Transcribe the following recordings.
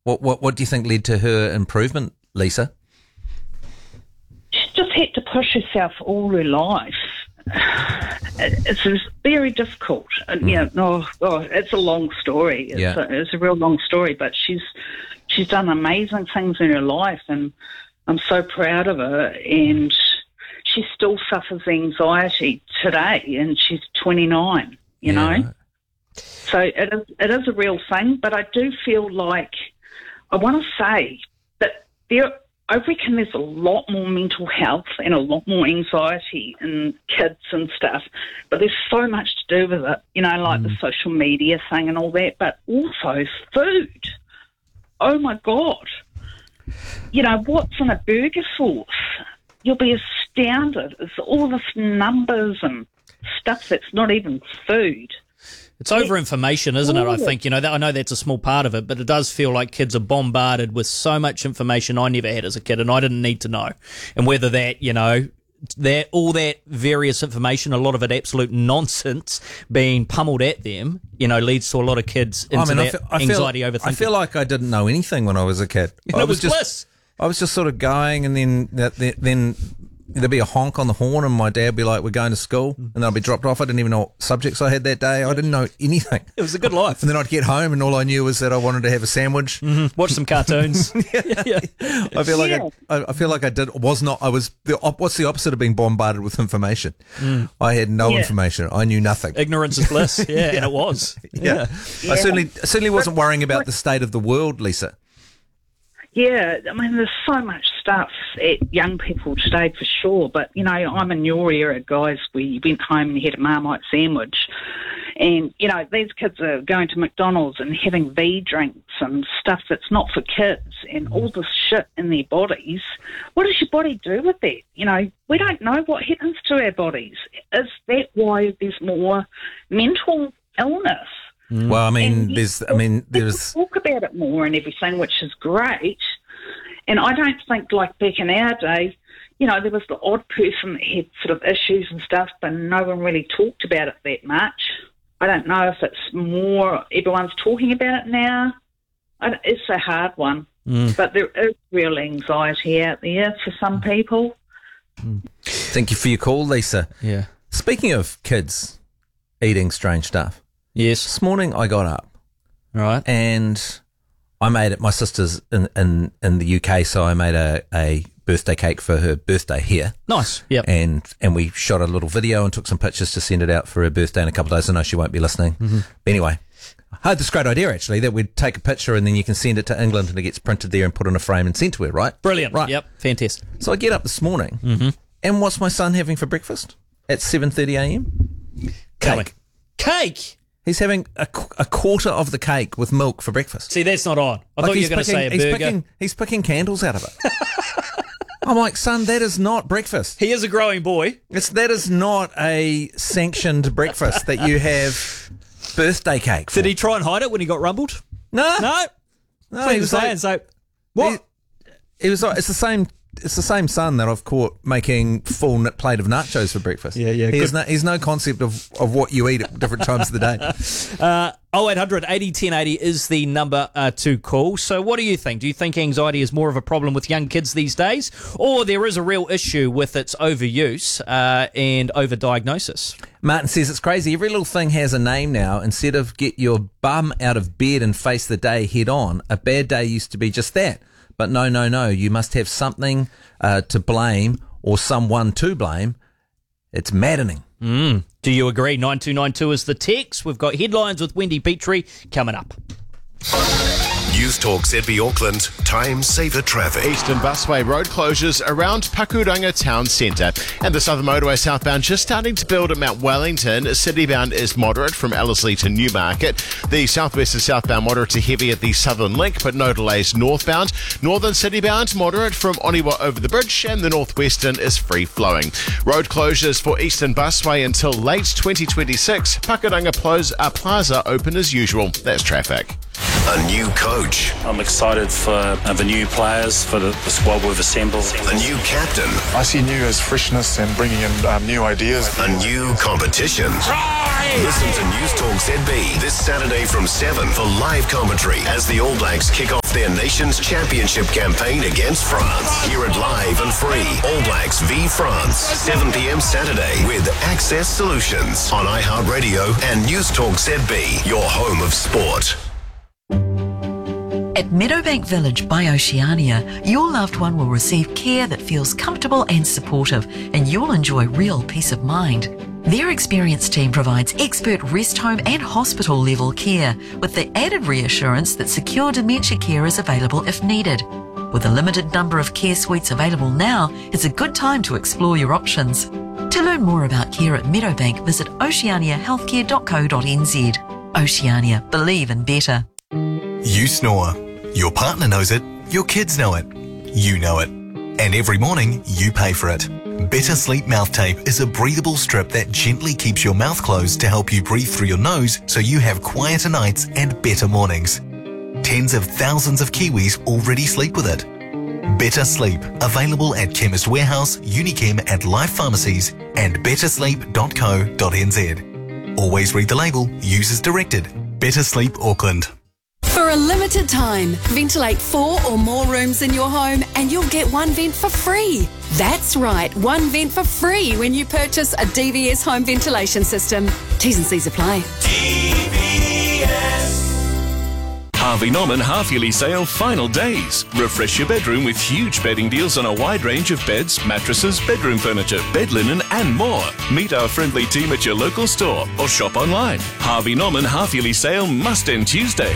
What do you think led to her improvement, Lisa? She's just had to push herself all her life. It's very difficult. It's a long story. It's a real long story, but she's done amazing things in her life, and I'm so proud of her. And she still suffers anxiety today, and she's 29. You know, so it is a real thing. But I do feel like I want to say that I reckon there's a lot more mental health and a lot more anxiety in kids and stuff, but there's so much to do with it, like the social media thing and all that, but also food. Oh, my God. What's in a burger sauce? You'll be astounded. It's all this numbers and stuff that's not even food. It's over-information, isn't it, I think? I know that's a small part of it, but it does feel like kids are bombarded with so much information I never had as a kid, and I didn't need to know. And whether that, all that various information, a lot of it absolute nonsense, being pummeled at them, leads to a lot of kids into anxiety overthinking. I feel like I didn't know anything when I was a kid. It was bliss. I was just sort of going, and then there'd be a honk on the horn, and my dad would be like, "We're going to school," and then I'd be dropped off. I didn't even know what subjects I had that day. I didn't know anything. It was a good life. And then I'd get home, and all I knew was that I wanted to have a sandwich, watch some cartoons. I feel like I was not. I was what's the opposite of being bombarded with information? I had no information. I knew nothing. Ignorance is bliss. And it was. Yeah. I certainly wasn't worrying about the state of the world, Lisa. Yeah, I mean, there's so much stuff at young people today for sure, but, I'm in your era, guys, where you went home and you had a Marmite sandwich, and, these kids are going to McDonald's and having V drinks and stuff that's not for kids, and all this shit in their bodies. What does your body do with that? We don't know what happens to our bodies. Is that why there's more mental illness? Well, I mean, there's talk about it more and everything, which is great. And I don't think, like back in our day, there was the odd person that had sort of issues and stuff, but no one really talked about it that much. I don't know if it's more everyone's talking about it now. It's a hard one, but there is real anxiety out there for some people. Thank you for your call, Lisa. Yeah. Speaking of kids eating strange stuff. Yes. This morning I got up, right, and I made it. My sister's in the UK, so I made a birthday cake for her birthday here. Nice. Yep. And we shot a little video and took some pictures to send it out for her birthday in a couple of days. I know she won't be listening. But anyway, I had this great idea actually that we'd take a picture and then you can send it to England and it gets printed there and put in a frame and sent to her. Right. Brilliant. Right. Yep. Fantastic. So I get up this morning, and what's my son having for breakfast at 7:30 a.m? Cake. He's having a quarter of the cake with milk for breakfast. See, that's not on. I thought you were going to say a burger. He's picking candles out of it. I'm like, son, that is not breakfast. He is a growing boy. That is not a sanctioned breakfast that you have birthday cake for. Did he try and hide it when he got rumbled? No. He was saying, so what? It was like, it's the same son that I've caught making full plate of nachos for breakfast. Yeah. He's no concept of what you eat at different times of the day. 0800 80 1080 is the number to call. So what do you think? Do you think anxiety is more of a problem with young kids these days, or there is a real issue with its overuse and overdiagnosis? Martin says it's crazy. Every little thing has a name now. Instead of get your bum out of bed and face the day head on, a bad day used to be just that. But no. You must have something to blame or someone to blame. It's maddening. Do you agree? 9292 is the text. We've got headlines with Wendy Petrie coming up. News Talk ZB Auckland, time saver traffic. Eastern Busway road closures around Pakuranga Town Centre. And the Southern Motorway southbound just starting to build at Mount Wellington. Citybound is moderate from Ellerslie to Newmarket. The southwest is southbound moderate to heavy at the Southern Link, but no delays northbound. Northern Citybound moderate from Oniwa over the bridge, and the northwestern is free flowing. Road closures for Eastern Busway until late 2026. Pakuranga Plaza open as usual. That's traffic. A new coach. I'm excited for the new players, for the squad we've assembled. A new captain. I see new as freshness and bringing in new ideas. A new competition. Listen to News Talk ZB this Saturday from 7 for live commentary as the All Blacks kick off their nation's championship campaign against France. Hear it live and free. All Blacks v France, 7 p.m. Saturday with Access Solutions on iHeartRadio and News Talk ZB, your home of sport. At Meadowbank Village by Oceania, your loved one will receive care that feels comfortable and supportive, and you'll enjoy real peace of mind. Their experienced team provides expert rest home and hospital level care, with the added reassurance that secure dementia care is available if needed. With a limited number of care suites available now, it's a good time to explore your options. To learn more about care at Meadowbank, visit oceaniahealthcare.co.nz. Oceania, believe in better. You snore. Your partner knows it. Your kids know it. You know it. And every morning, you pay for it. Better Sleep Mouth Tape is a breathable strip that gently keeps your mouth closed to help you breathe through your nose so you have quieter nights and better mornings. Tens of thousands of Kiwis already sleep with it. Better Sleep, available at Chemist Warehouse, Unichem and Life Pharmacies and bettersleep.co.nz. Always read the label, use as directed. Better Sleep Auckland. For a limited time, ventilate 4 or more rooms in your home and you'll get one vent for free. That's right, one vent for free when you purchase a DVS home ventilation system. T's and C's apply. DVS. Harvey Norman half-yearly sale final days. Refresh your bedroom with huge bedding deals on a wide range of beds, mattresses, bedroom furniture, bed linen and more. Meet our friendly team at your local store or shop online. Harvey Norman half-yearly sale must end Tuesday.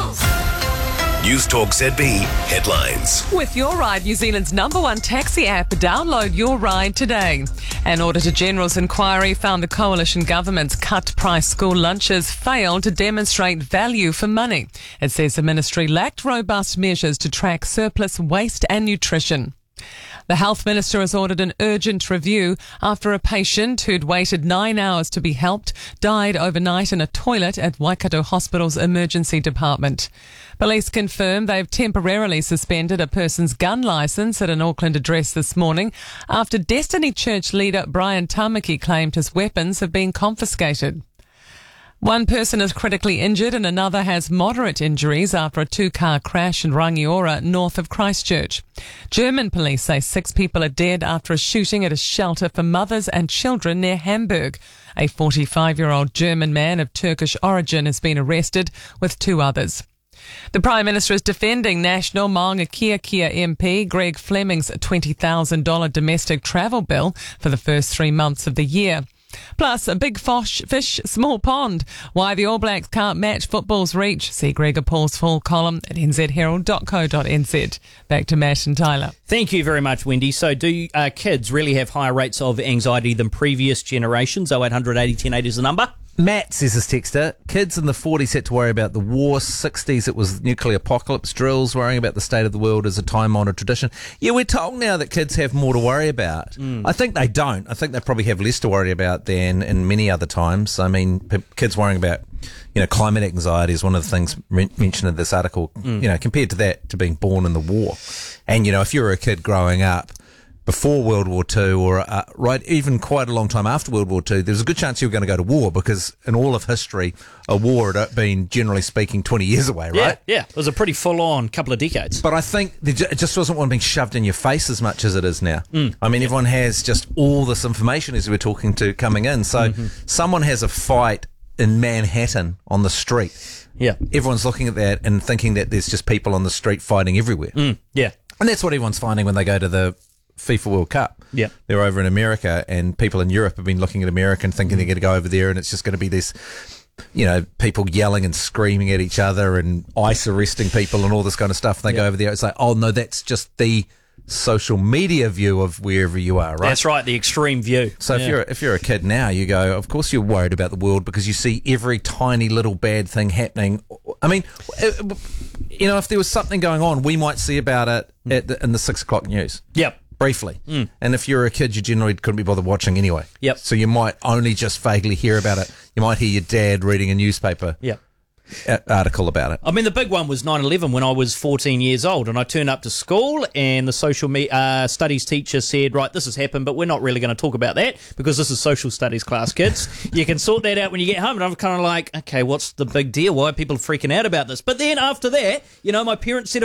News Talk ZB headlines. With Your Ride, New Zealand's #1 taxi app, download Your Ride today. An Auditor General's inquiry found the coalition government's cut-price school lunches failed to demonstrate value for money. It says the ministry lacked robust measures to track surplus waste and nutrition. The Health Minister has ordered an urgent review after a patient who'd waited 9 hours to be helped died overnight in a toilet at Waikato Hospital's emergency department. Police confirm they've temporarily suspended a person's gun licence at an Auckland address this morning after Destiny Church leader Brian Tamaki claimed his weapons have been confiscated. One person is critically injured and another has moderate injuries after a 2-car crash in Rangiora, north of Christchurch. German police say 6 people are dead after a shooting at a shelter for mothers and children near Hamburg. A 45-year-old German man of Turkish origin has been arrested with 2 others. The Prime Minister is defending National Maunga Kia MP Greg Fleming's $20,000 domestic travel bill for the first 3 months of the year. Plus, a big fish, small pond. Why the All Blacks can't match football's reach. See Gregor Paul's full column at nzherald.co.nz. Back to Matt and Tyler. Thank you very much, Wendy. So do kids really have higher rates of anxiety than previous generations? 0800 80 1080 is the number. Matt says his texter, kids in the 40s had to worry about the war, 60s it was nuclear apocalypse drills, worrying about the state of the world is a time-honoured tradition. Yeah, we're told now that kids have more to worry about. I think they don't. I think they probably have less to worry about than in many other times. I mean, kids worrying about, climate anxiety is one of the things mentioned in this article, compared to that, to being born in the war. And, if you were a kid growing up before World War II or even quite a long time after World War II, there's a good chance you were going to go to war because in all of history, a war had been, generally speaking, 20 years away, right? Yeah. It was a pretty full-on couple of decades. But I think it just wasn't one being shoved in your face as much as it is now. I mean, everyone has just all this information as we're talking to coming in. So someone has a fight in Manhattan on the street. Yeah. Everyone's looking at that and thinking that there's just people on the street fighting everywhere. Yeah. And that's what everyone's finding when they go to the FIFA World Cup. Yeah. They're over in America and people in Europe have been looking at America and thinking they're going to go over there and it's just going to be this, people yelling and screaming at each other and ICE arresting people and all this kind of stuff. And they go over there. It's like, oh no, that's just the social media view of wherever you are, right? That's right, the extreme view. So if you're a kid now, you go, of course you're worried about the world because you see every tiny little bad thing happening. I mean, if there was something going on, we might see about it in the 6 o'clock news. Yep. Briefly. And if you're a kid, you generally couldn't be bothered watching anyway. Yep. So you might only just vaguely hear about it. You might hear your dad reading a newspaper. Yep. article about it. I mean, the big one was 9/11 when I was 14 years old, and I turned up to school, and the social studies teacher said, right, this has happened, but we're not really going to talk about that because this is social studies class, kids. You can sort that out when you get home. And I'm kind of like, okay, what's the big deal? Why are people freaking out about this? But then after that, my parents said